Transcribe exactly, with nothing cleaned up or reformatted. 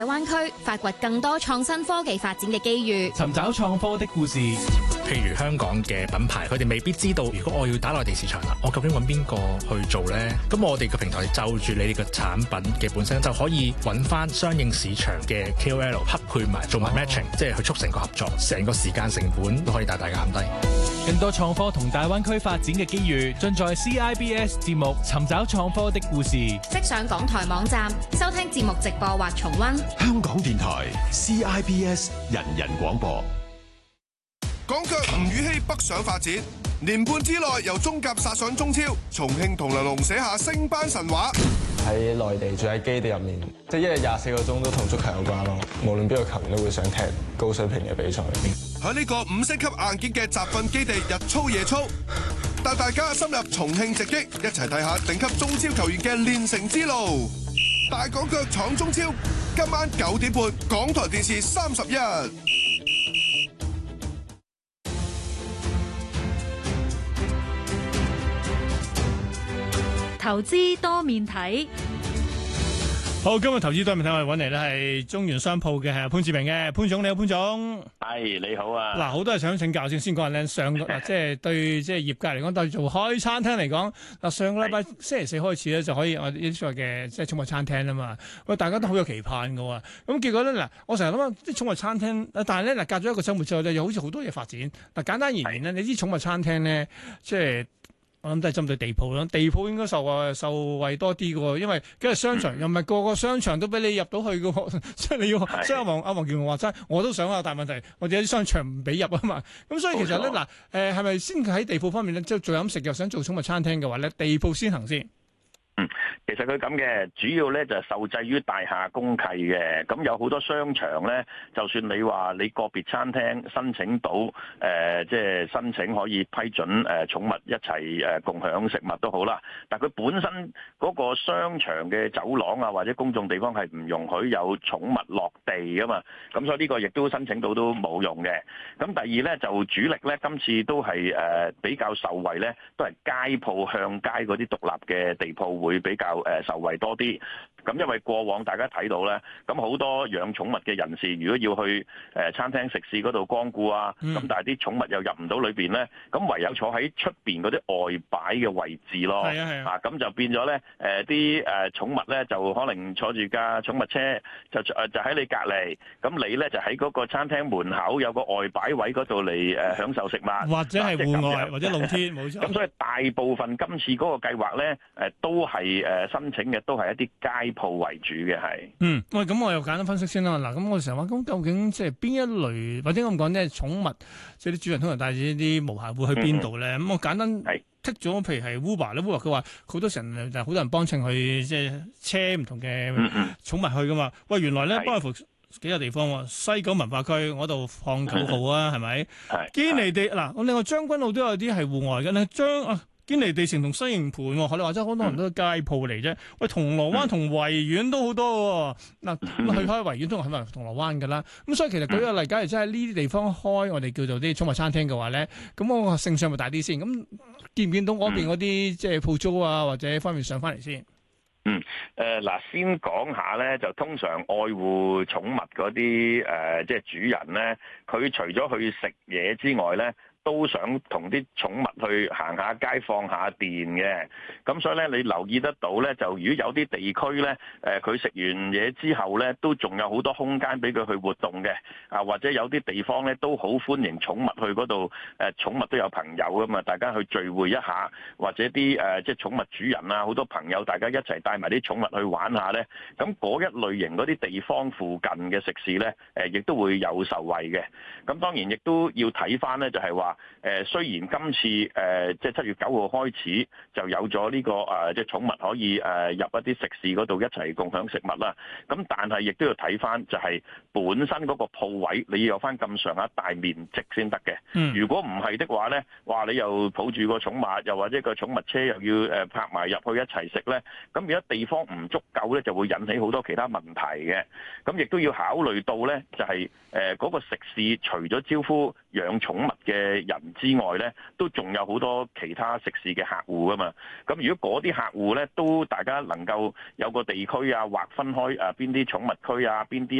大灣區發掘更多創新科技發展嘅機遇， 尋找創科的故事。 譬如香港嘅品牌，佢哋未必知道，如果我要打內地市場啦，我究竟揾邊個去做呢？咁我哋嘅平台就住你哋嘅產品嘅本身，就可以揾翻相應市場嘅 K O L 匹配埋，做埋 matching，、哦、即係去促成個合作，成個時間成本都可以大大減低。 更多創科同大灣區發展嘅機遇，盡在 C I B S 節目《尋找創科的故事》。 即上港台網站收聽節目直播或重溫。 香港電台 C I B S 人人廣播。 港腳吳宇希北上發展，年半之內由中甲殺上中超，重慶同梁龍寫下升班神話。 喺內地住喺基地入面，即係一日廿四個鐘都同足球有關咯。無論邊個球員都會想踢高水平嘅比賽。 喺呢個五星級硬件嘅集訓基地日操夜操，帶大家深入重慶直擊，一齊睇下頂級中超球員嘅練成之路。大港腳闖中超，今晚九點半，港台電視三十一。 投資多面睇。 好，今日投資多面睇，我哋揾嚟咧係中原商鋪嘅係潘志明嘅潘總，你好潘總。 係你好啊。嗱， 好多係想請教先，先講下咧上個即係對即係業界嚟講，對做開餐廳嚟講，嗱上個禮拜星期四開始咧就可以我啲所謂嘅即係寵物餐廳啊嘛。喂，大家都好有期盼㗎喎。咁結果咧嗱，我成日諗啲寵物餐廳，但係咧嗱隔咗一個週末之後咧，又好似好多嘢發展。嗱簡單而言咧，你知寵物餐廳咧即係。我諗都係針對地鋪啦，地鋪應該受惠受惠多啲嘅，因為今日商場、嗯、又唔係個個商場都俾你入到去嘅，即係你要。所以阿黃阿黃健雄話齋，我都想啊，但係問題我哋有啲商場唔俾入啊嘛。咁所以其實咧嗱，誒係咪先喺地鋪方面咧，即係做飲食又想做寵物餐廳嘅話咧，地鋪先行先。 嗯，其實佢咁嘅，主要咧就係受制於大廈公契嘅。咁有好多商場咧，就算你話你個別餐廳申請到誒，即、呃、係、就是、申請可以批准誒、呃、寵物一齊誒共享食物都好啦。但係佢本身嗰個商場嘅走廊啊，或者公眾地方係唔容許有寵物落地噶嘛。咁所以呢個亦都申請到都冇用嘅。咁第二咧就主力咧，今次都係誒、呃、比較受惠咧，都係街鋪向街嗰啲獨立嘅地鋪會比較誒受惠多啲。咁因為過往大家睇到咧，咁好多養寵物嘅人士，如果要去誒餐廳食肆嗰度光顧啊，咁、嗯、但係啲寵物又入唔到裏邊咧，咁唯有坐喺出邊嗰啲外擺嘅位置咯。係啊係啊，咁就變咗咧誒啲誒寵物咧就可能坐住架寵物車，就誒就喺你隔離，咁你咧就喺嗰個餐廳門口有個外擺位嗰度嚟誒享受食物， 或者係戶外或者露天，冇錯。 咁所以大部分今次嗰個計劃咧誒都係誒申請嘅都係一啲街鋪為主嘅係。 嗯，喂，咁我又簡單分析先啦。嗱，咁我成日話，咁究竟即係邊一類，或者咁講咧，寵物即係啲主人通常帶住啲毛孩會去邊度咧？咁、嗯、我簡單剔咗，譬如係 Uber 咧 Uber 佢話好多時就好多人幫襯去即係車唔同嘅寵物去噶嘛。喂，原來咧包括幾個地方喎，西九文化區嗰度放九號啊，係咪？係。堅尼地嗱，我另外將軍澳都有啲係戶外嘅咧，將啊。堅尼地城同西營盤，我哋話齋好多人都係街鋪嚟啫。喂，銅鑼灣同維園都好多嗱，咁去開維園通常係咪銅鑼灣㗎啦？咁所以其實舉個例，假如真係呢啲地方開我哋叫做啲寵物餐廳嘅話咧，咁我個勝算咪大啲先？咁見唔見到嗰邊嗰啲即係鋪租啊，或者方面上翻嚟先？ 嗯，誒、呃、嗱，先講下咧，就通常愛護寵物嗰啲誒，即係主人咧，佢除咗去食嘢之外咧，都想同啲寵物去行下街放下電嘅，咁所以咧你留意得到咧，就如果有啲地區咧，誒佢食完嘢之後咧，都仲有好多空間俾佢去活動嘅，啊或者有啲地方咧都好歡迎寵物去嗰度，誒寵物都有朋友噶嘛，大家去聚會一下，或者啲誒即係寵物主人啊，好多朋友大家一齊帶埋啲寵物去玩下咧，咁嗰一類型嗰啲地方附近嘅食肆咧，誒亦都會有受惠嘅。咁當然亦都要睇翻咧，就係話。誒雖然今次誒即係七月九號開始就有咗呢個誒即係寵物可以誒入一啲食肆嗰度一齊共享食物啦，咁但係亦都要睇翻就係本身嗰個鋪位你要有翻咁上下大面積先得嘅。嗯、如果唔係的話咧，話你又抱住個寵物，又或者個寵物車又要誒泊埋入去一齊食咧，咁而家地方唔足夠咧，就會引起好多其他問題嘅。咁亦都要考慮到咧，就係誒嗰個食肆除咗招呼養寵物嘅人之外咧，都仲有好多其他食肆嘅客戶噶嘛。咁如果嗰啲客戶咧都大家能夠有個地區啊劃分開誒邊啲寵物區啊，邊啲